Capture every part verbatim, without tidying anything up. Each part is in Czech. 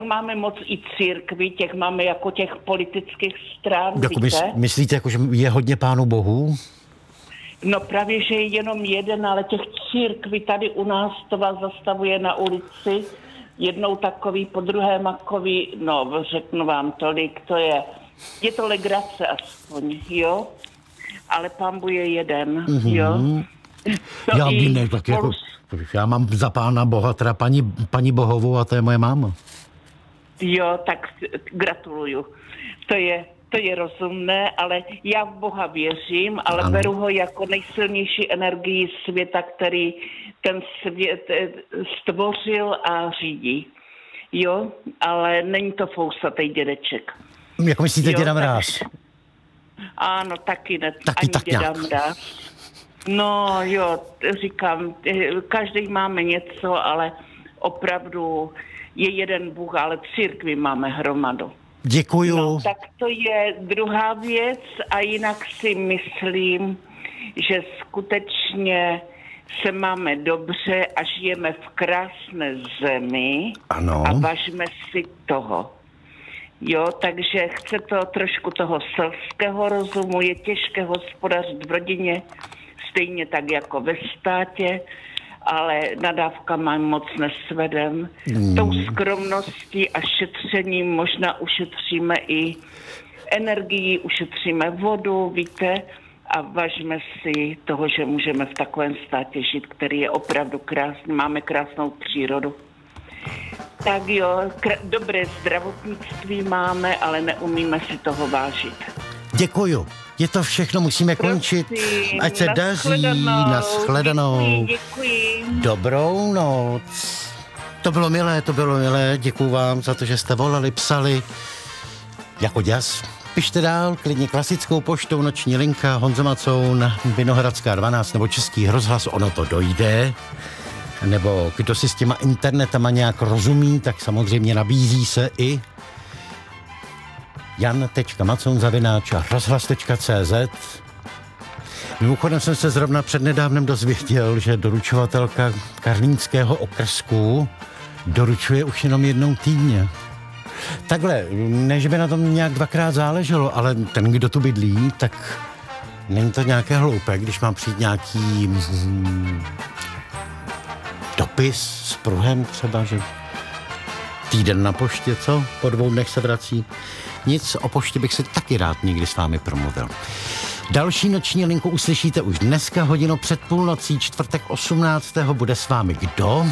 máme moc i církví, těch máme jako těch politických stran, jako mys, myslíte, jako, že je hodně Pánu Bohu? No právě, že je jenom jeden, ale těch církví tady u nás to vás zastavuje na ulici. Jednou takový, po druhé makový, no řeknu vám tolik, to je, je to legrace aspoň, jo? Ale Pán Bůh je jeden, mm-hmm. jo? To já by ne, tak jako, já mám za Pána Boha, teda paní, paní Bohovou a to je moje máma. Jo, tak gratuluju. To je, to je rozumné, ale já v Boha věřím, ale ano. Beru ho jako nejsilnější energii světa, který ten svět stvořil a řídí. Jo, ale není to fousatý dědeček. Jak myslíte děda Mráz? Tak, ano, taky ne. Taky ani tak děda Mráz. No jo, říkám, každý máme něco, ale opravdu je jeden Bůh, ale církvi máme hromadu. Děkuju. No, tak to je druhá věc a jinak si myslím, že skutečně se máme dobře a žijeme v krásné zemi. Ano. A vážme si toho. Jo, takže chce to trošku toho selského rozumu, je těžké hospodařit v rodině, stejně tak jako ve státě, ale nadávkama moc nesvedem. Mm. Tou skromností a šetřením možná ušetříme i energii, ušetříme vodu, víte, a vážme si toho, že můžeme v takovém státě žít, který je opravdu krásný, máme krásnou přírodu. Tak jo, kr- dobré zdravotnictví máme, ale neumíme si toho vážit. Děkuju. Je to všechno, musíme Prosím, končit. Ať se daří, nashledanou. Děkuji, děkuji. Dobrou noc. To bylo milé, to bylo milé. Děkuju vám za to, že jste volali, psali. Jako děs. Pište dál, klidně klasickou poštou, noční linka, Honza Macoun, Vinohradská dvanáct, nebo Český rozhlas, ono to dojde. Nebo kdo si s těma internetama nějak rozumí, tak samozřejmě nabízí se i jan tečka macoun zavináč rozhlas tečka cé zet. Mimochodem jsem se zrovna přednedávnem dozvěděl, že doručovatelka karlínského okrsku doručuje už jenom jednou týdně. Takhle, než by na tom nějak dvakrát záleželo, ale ten, kdo tu bydlí, tak není to nějaké hloupé, když mám přijít nějaký mm, dopis s pruhem třeba, že týden na poště, co? Po dvou dnech se vrací. Nic, o poště bych si taky rád někdy s vámi promluvil. Další noční linku uslyšíte už dneska hodinu před půlnocí, čtvrtek osmnáctého bude s vámi kdo?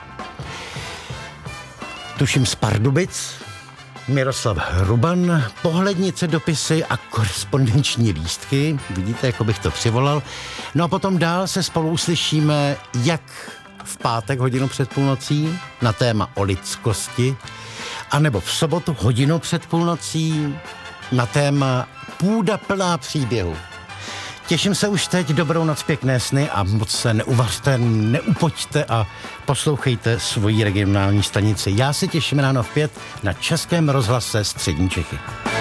Tuším z Pardubic, Miroslav Hruban, pohlednice, dopisy a korespondenční lístky. Vidíte, jako bych to přivolal. No a potom dál se spolu uslyšíme, jak v pátek hodinu před půlnocí na téma o lidskosti, anebo v sobotu hodinu před půlnocí na téma půda plná příběhu. Těším se už teď, dobrou noc, pěkné sny a moc se neuvařte, neupoďte a poslouchejte svoji regionální stanici. Já se těším ráno v pět na Českém rozhlase Střední Čechy.